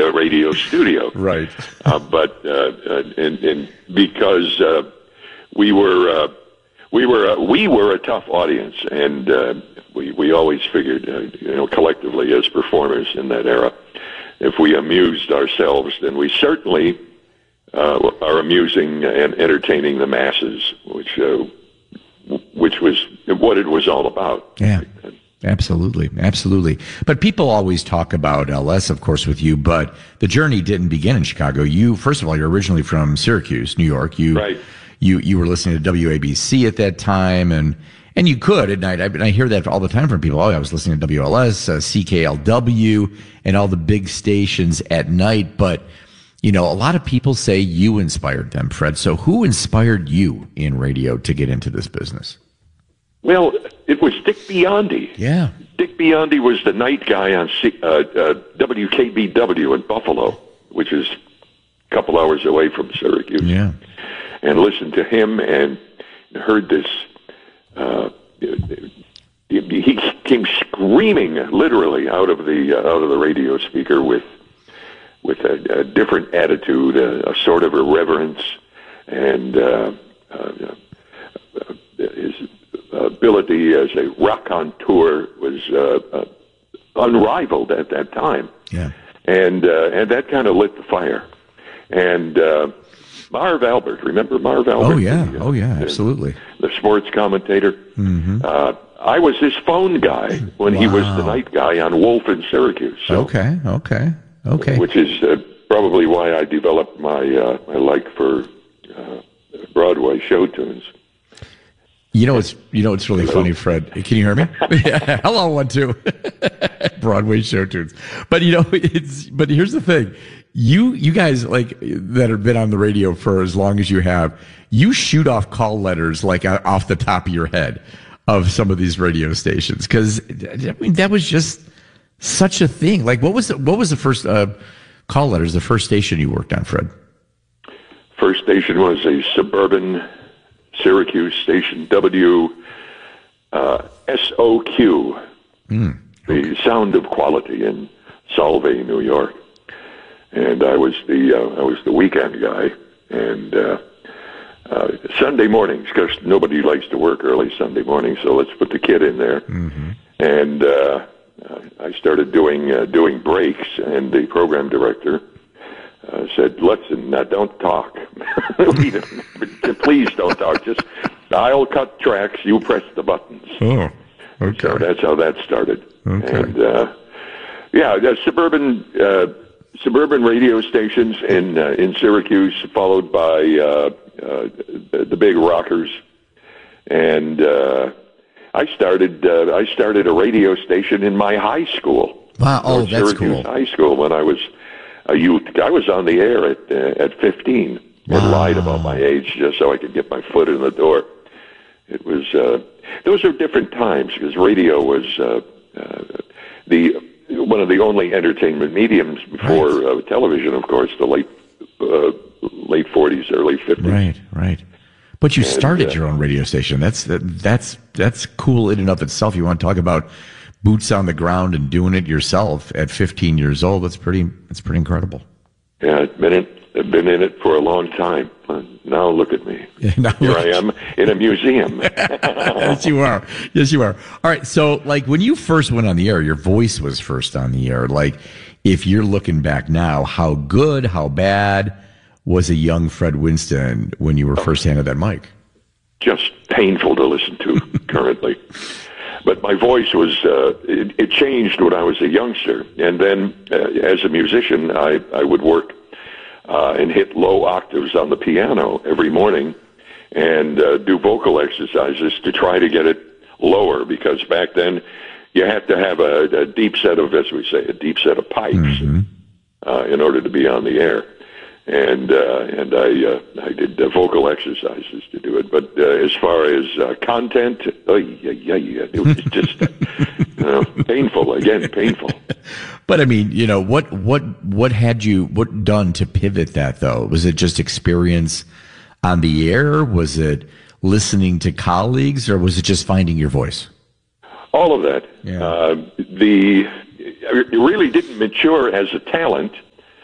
the radio studio. Right. But because we were a tough audience, and we always figured, collectively as performers in that era, if we amused ourselves, then we certainly are amusing and entertaining the masses, which was what it was all about. Yeah. Absolutely. But people always talk about LS, of course, with you, but the journey didn't begin in Chicago. You, first of all, you're originally from Syracuse, New York. Right. You were listening to WABC at that time, and you could at night. I hear that all the time from people. Oh, I was listening to WLS, CKLW, and all the big stations at night. But, a lot of people say you inspired them, Fred. So who inspired you in radio to get into this business? Well, it was Dick Biondi. Yeah. Dick Biondi was the night guy on WKBW in Buffalo, which is a couple hours away from Syracuse. Yeah. And listened to him and heard this. He came screaming, literally, out of the radio speaker with a different attitude, a sort of irreverence, and his ability as a raconteur was unrivaled at that time. Yeah. And that kind of lit the fire. And Marv Albert, remember Marv Albert? Oh yeah, absolutely. The sports commentator. Mm-hmm. I was his phone guy when he was the night guy on Wolf in Syracuse. So, Okay. Which is probably why I developed my like for Broadway show tunes. It's really funny, Fred. Can you hear me? Yeah. Hello, 1, 2. Broadway show tunes. But but here's the thing. You guys that have been on the radio for as long as you have, you shoot off call letters off the top of your head of some of these radio stations. Cause that was just such a thing. What was the first call letters, the first station you worked on, Fred? First station was a suburban Syracuse station, SOQ, the Sound of Quality in Solvay, New York. And I was the weekend guy, and Sunday mornings, because nobody likes to work early Sunday morning, so let's put the kid in there. Mm-hmm. And I started doing breaks, and the program director said, "Listen, don't talk. Please don't talk. Just I'll cut tracks. You press the buttons." Oh, okay. So that's how that started. Okay. And suburban radio stations in Syracuse, followed by the big rockers, and I started a radio station in my high school. Wow! Oh, that's Syracuse cool. High school when I was a youth. I was on the air at 15 and lied about my age just so I could get my foot in the door. It was those are different times because radio was one of the only entertainment mediums before television, of course, the late 40s, early 50s. Right. But you started your own radio station. That's cool in and of itself. You want to talk about boots on the ground and doing it yourself at 15 years old? That's pretty incredible. Yeah, I've been in it for a long time. Now look at me. Here I am in a museum. Yes, you are. All right. So, when you first went on the air, your voice was first on the air. If you're looking back now, how good, how bad was a young Fred Winston when you were first handed that mic? Just painful to listen to currently. But my voice was, it changed when I was a youngster. And then as a musician, I would work and hit low octaves on the piano every morning and do vocal exercises to try to get it lower, because back then you had to have a deep set of, as we say, a deep set of pipes in order to be on the air. And I did vocal exercises to do it. But as far as content, it was just painful. But I mean, what had you done to pivot that though? Was it just experience on the air? Was it listening to colleagues, or was it just finding your voice? All of that. Yeah. It really didn't mature as a talent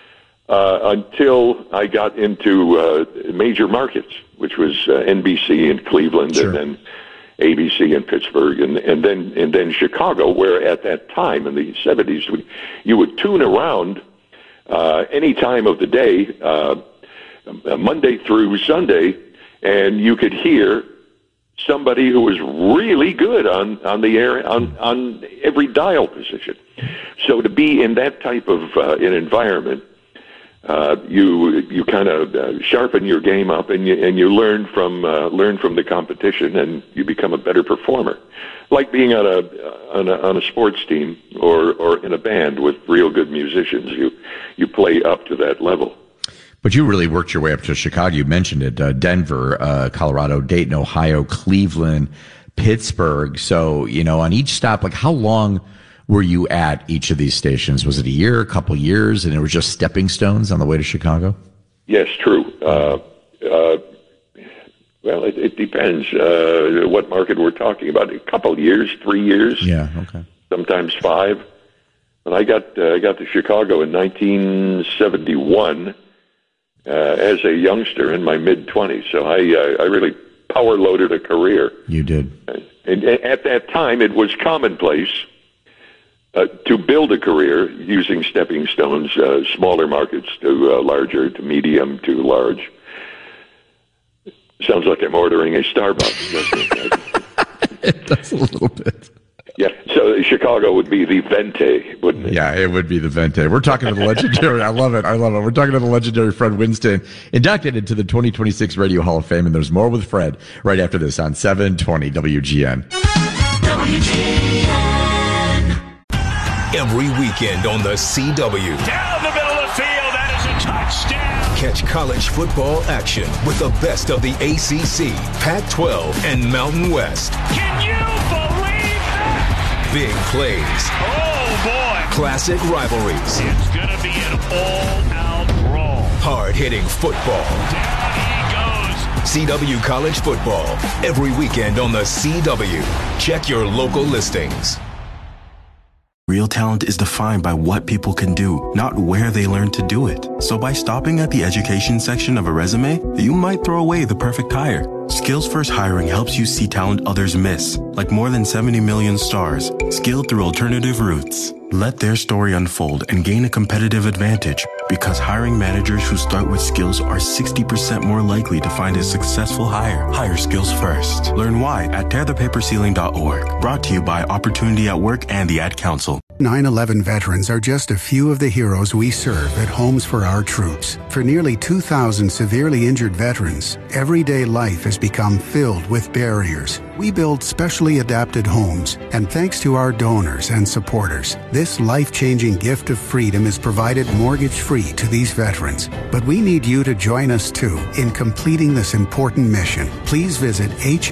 until I got into major markets, which was NBC in Cleveland, Sure. and then ABC in Pittsburgh, and then Chicago, where at that time in the 70s, you would tune around any time of the day, Monday through Sunday, and you could hear somebody who was really good on the air on every dial position. So to be in that type of an environment, you kind of sharpen your game up, and you learn from the competition, and you become a better performer. Like being on a sports team or in a band with real good musicians, you play up to that level. But you really worked your way up to Chicago. You mentioned it, Denver, Colorado, Dayton, Ohio, Cleveland, Pittsburgh. So, on each stop, like how long were you at each of these stations? Was it a year, a couple years, and it was just stepping stones on the way to Chicago? Yes, true. Well, it depends what market we're talking about. A couple years, 3 years. Yeah, okay. Sometimes 5. But I got to Chicago in 1971 as a youngster in my mid-20s. So I really power-loaded a career. You did. And at that time, it was commonplace to build a career using stepping stones, smaller markets to larger, to medium, to large. Sounds like I'm ordering a Starbucks, doesn't it? It does a little bit. Yeah, so Chicago would be the Vente, wouldn't it? Yeah, it would be the Vente. We're talking to the legendary, I love it. We're talking to the legendary Fred Winston, inducted into the 2026 Radio Hall of Fame, and there's more with Fred right after this on 720 WGN. WGN. Every weekend on the CW. Down the middle of the field, that is a touchdown. Catch college football action with the best of the ACC, Pac-12, and Mountain West. Can you believe that? Big plays. Oh, boy. Classic rivalries. It's going to be an all-out brawl. Hard-hitting football. Down he goes. CW College Football. Every weekend on the CW. Check your local listings. Real talent is defined by what people can do, not where they learn to do it. So by stopping at the education section of a resume, you might throw away the perfect hire. Skills First Hiring helps you see talent others miss, like more than 70 million stars, skilled through alternative routes. Let their story unfold and gain a competitive advantage, because hiring managers who start with skills are 60% more likely to find a successful hire. Hire skills first. Learn why at tearthepaperceiling.org. Brought to you by Opportunity at Work and the Ad Council. 9/11 veterans are just a few of the heroes we serve at Homes for Our Troops. For nearly 2,000 severely injured veterans, everyday life has become filled with barriers. We build specially adapted homes, and thanks to our donors and supporters, this life-changing gift of freedom is provided mortgage-free to these veterans. But we need you to join us, too, in completing this important mission. Please visit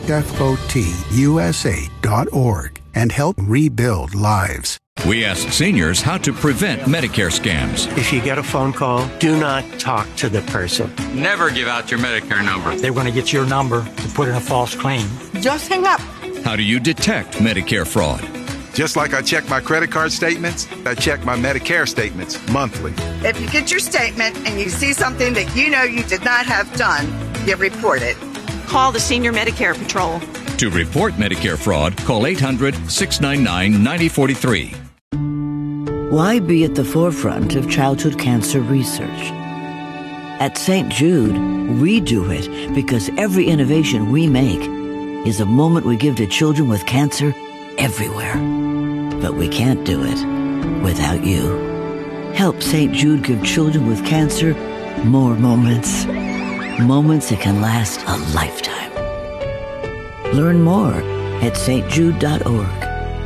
hfotusa.org and help rebuild lives. We ask seniors how to prevent Medicare scams. If you get a phone call, do not talk to the person. Never give out your Medicare number. They're going to get your number to put in a false claim. Just hang up. How do you detect Medicare fraud? Just like I check my credit card statements, I check my Medicare statements monthly. If you get your statement and you see something that you know you did not have done, you report it. Call the Senior Medicare Patrol. To report Medicare fraud, call 800-699-9043. Why be at the forefront of childhood cancer research? At St. Jude, we do it because every innovation we make is a moment we give to children with cancer everywhere. But we can't do it without you. Help St. Jude give children with cancer more moments. Moments that can last a lifetime. Learn more at stjude.org.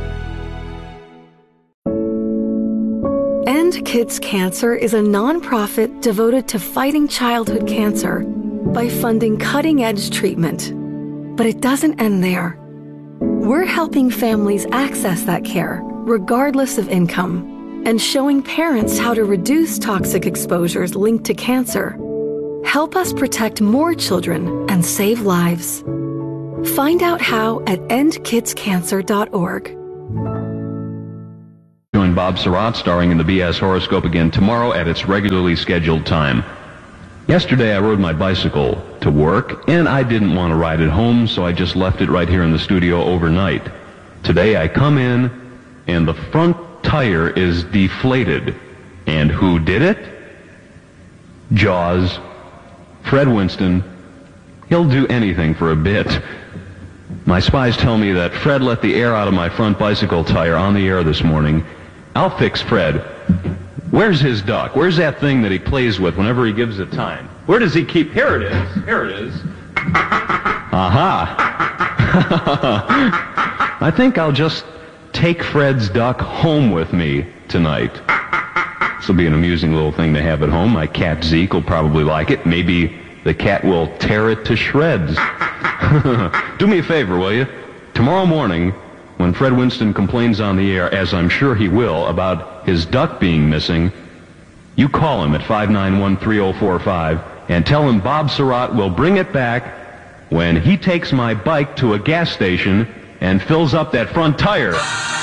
End Kids Cancer is a nonprofit devoted to fighting childhood cancer by funding cutting-edge treatment. But it doesn't end there. We're helping families access that care, regardless of income, and showing parents how to reduce toxic exposures linked to cancer. Help us protect more children and save lives. Find out how at endkidscancer.org. Joined Bob Surratt, starring in the BS Horoscope again tomorrow at its regularly scheduled time. Yesterday, I rode my bicycle to work, and I didn't want to ride it home, so I just left it right here in the studio overnight. Today, I come in, and the front tire is deflated. And who did it? Jaws. Fred Winston. He'll do anything for a bit. My spies tell me that Fred let the air out of my front bicycle tire on the air this morning. I'll fix Fred. Where's his duck? Where's that thing that he plays with whenever he gives it time? Where does he keep? Here it is. Here it is. Aha. I think I'll just take Fred's duck home with me tonight. This will be an amusing little thing to have at home. My cat Zeke will probably like it. Maybe the cat will tear it to shreds. Do me a favor, will you? Tomorrow morning, when Fred Winston complains on the air, as I'm sure he will, about his duck being missing, you call him at 591-3045 and tell him Bob Surratt will bring it back when he takes my bike to a gas station and fills up that front tire.